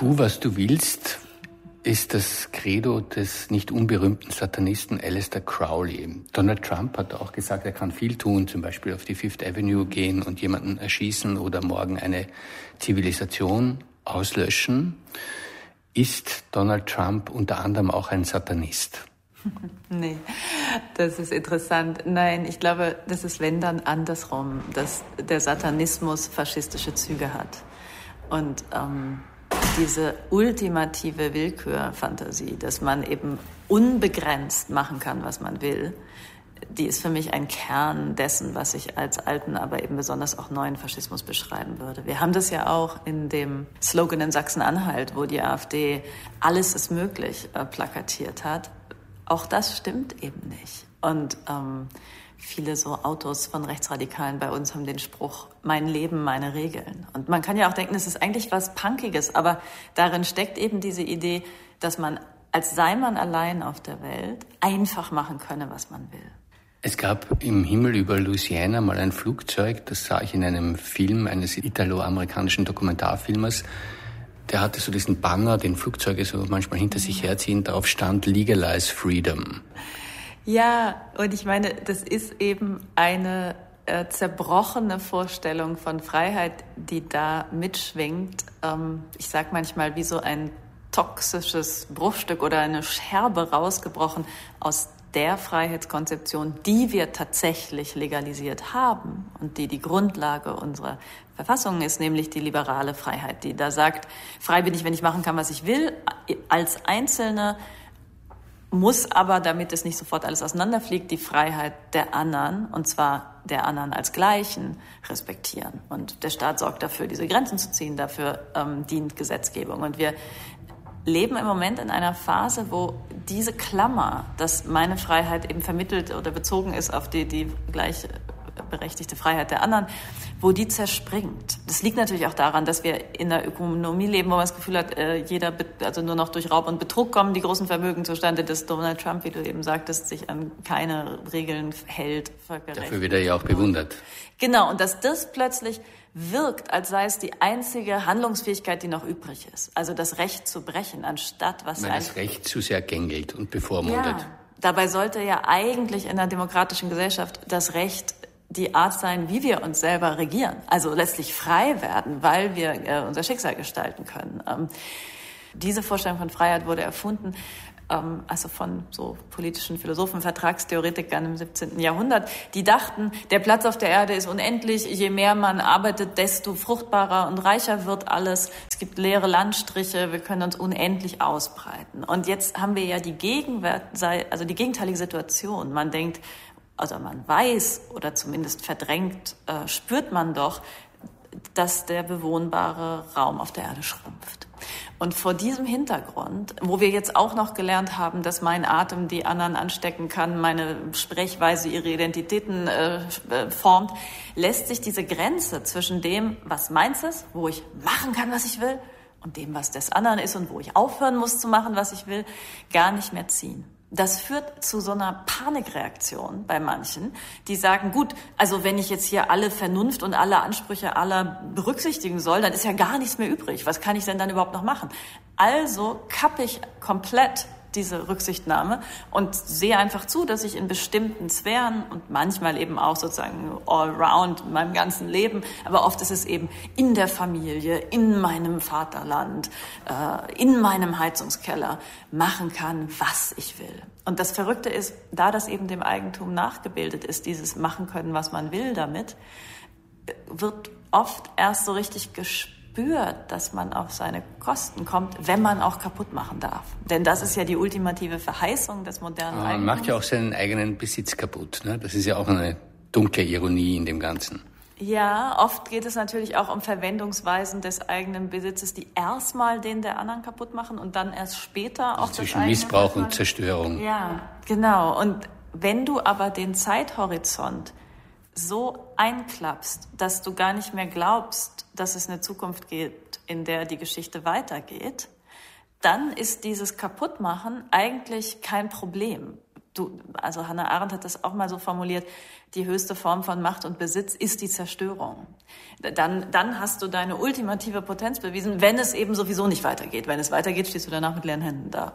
Tu, was du willst, ist das Credo des nicht unberühmten Satanisten Aleister Crowley. Donald Trump hat auch gesagt, er kann viel tun, zum Beispiel auf die Fifth Avenue gehen und jemanden erschießen oder morgen eine Zivilisation auslöschen. Ist Donald Trump unter anderem auch ein Satanist? Nee, das ist interessant. Nein, ich glaube, das ist, wenn dann andersrum, dass der Satanismus faschistische Züge hat. Und diese ultimative Willkürfantasie, dass man eben unbegrenzt machen kann, was man will, die ist für mich ein Kern dessen, was ich als alten, aber eben besonders auch neuen Faschismus beschreiben würde. Wir haben das ja auch in dem Slogan in Sachsen-Anhalt, wo die AfD "Alles ist möglich" plakatiert hat. Auch das stimmt eben nicht. Und viele so Autos von Rechtsradikalen bei uns haben den Spruch, mein Leben, meine Regeln. Und man kann ja auch denken, es ist eigentlich was Punkiges, aber darin steckt eben diese Idee, dass man, als sei man allein auf der Welt, einfach machen könne, was man will. Es gab im Himmel über Louisiana mal ein Flugzeug, das sah ich in einem Film eines italo-amerikanischen Dokumentarfilmers. Der hatte so diesen Banner, den Flugzeuge so manchmal hinter sich herziehen, darauf stand Legalize Freedom. Ja, und ich meine, das ist eben eine zerbrochene Vorstellung von Freiheit, die da mitschwingt. Ich sag manchmal wie so ein toxisches Bruchstück oder eine Scherbe rausgebrochen aus der Freiheitskonzeption, die wir tatsächlich legalisiert haben und die Grundlage unserer Verfassung ist, nämlich die liberale Freiheit, die da sagt, frei bin ich, wenn ich machen kann, was ich will, als Einzelne, muss aber, damit es nicht sofort alles auseinanderfliegt, die Freiheit der anderen, und zwar der anderen als Gleichen, respektieren. Und der Staat sorgt dafür, diese Grenzen zu ziehen, dafür dient Gesetzgebung. Und wir leben im Moment in einer Phase, wo diese Klammer, dass meine Freiheit eben vermittelt oder bezogen ist auf die gleichberechtigte Freiheit der anderen, wo die zerspringt. Das liegt natürlich auch daran, dass wir in einer Ökonomie leben, wo man das Gefühl hat, jeder, also nur noch durch Raub und Betrug kommen die großen Vermögen zustande, dass Donald Trump, wie du eben sagtest, sich an keine Regeln hält, völkerrechtlich. Dafür wird er ja auch bewundert. Genau, und dass das plötzlich wirkt, als sei es die einzige Handlungsfähigkeit, die noch übrig ist. Also das Recht zu brechen, anstatt was... Weil das Recht zu sehr gängelt und bevormundet. Ja, dabei sollte ja eigentlich in einer demokratischen Gesellschaft das Recht die Art sein, wie wir uns selber regieren. Also letztlich frei werden, weil wir unser Schicksal gestalten können. Diese Vorstellung von Freiheit wurde erfunden, also von so politischen Philosophen, Vertragstheoretikern im 17. Jahrhundert, die dachten, der Platz auf der Erde ist unendlich, je mehr man arbeitet, desto fruchtbarer und reicher wird alles. Es gibt leere Landstriche, wir können uns unendlich ausbreiten. Und jetzt haben wir ja die gegenteilige Situation. Man denkt, also man weiß oder zumindest verdrängt, spürt man doch, dass der bewohnbare Raum auf der Erde schrumpft. Und vor diesem Hintergrund, wo wir jetzt auch noch gelernt haben, dass mein Atem die anderen anstecken kann, meine Sprechweise ihre Identitäten formt, lässt sich diese Grenze zwischen dem, was meins ist, wo ich machen kann, was ich will, und dem, was des anderen ist und wo ich aufhören muss zu machen, was ich will, gar nicht mehr ziehen. Das führt zu so einer Panikreaktion bei manchen, die sagen, gut, also wenn ich jetzt hier alle Vernunft und alle Ansprüche aller berücksichtigen soll, dann ist ja gar nichts mehr übrig. Was kann ich denn dann überhaupt noch machen? Also kappe ich komplett diese Rücksichtnahme und sehe einfach zu, dass ich in bestimmten Sphären und manchmal eben auch sozusagen all round in meinem ganzen Leben, aber oft ist es eben in der Familie, in meinem Vaterland, in meinem Heizungskeller machen kann, was ich will. Und das Verrückte ist, da das eben dem Eigentum nachgebildet ist, dieses machen können, was man will damit, wird oft erst so richtig gespürt, dass man auf seine Kosten kommt, wenn man auch kaputt machen darf. Denn das ist ja die ultimative Verheißung des modernen Eigentums. Man macht ja auch seinen eigenen Besitz kaputt, ne? Das ist ja auch eine dunkle Ironie in dem Ganzen. Ja, oft geht es natürlich auch um Verwendungsweisen des eigenen Besitzes, die erstmal den der anderen kaputt machen und dann erst später auch das zwischen eigene Missbrauch und Zerstörung. Ja, genau. Und wenn du aber den Zeithorizont so einklappst, dass du gar nicht mehr glaubst, dass es eine Zukunft gibt, in der die Geschichte weitergeht, dann ist dieses Kaputtmachen eigentlich kein Problem. Also Hannah Arendt hat das auch mal so formuliert, die höchste Form von Macht und Besitz ist die Zerstörung. Dann hast du deine ultimative Potenz bewiesen, wenn es eben sowieso nicht weitergeht. Wenn es weitergeht, stehst du danach mit leeren Händen da.